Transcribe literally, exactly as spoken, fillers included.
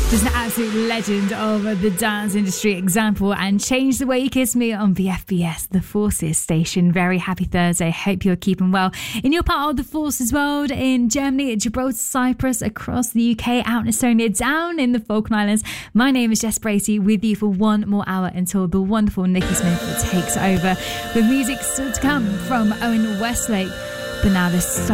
Just an absolute legend of the dance industry example, and Change the Way You Kiss Me on V F B S, the Forces station. Very happy Thursday. Hope you're keeping well in your part of the Forces world, in Germany, Gibraltar, Cyprus, across the U K, out in Estonia, down in the Falkland Islands. My name is Jess Bracey, with you for one more hour until the wonderful Nikki Smith takes over with music still to come from Owen Westlake. But now this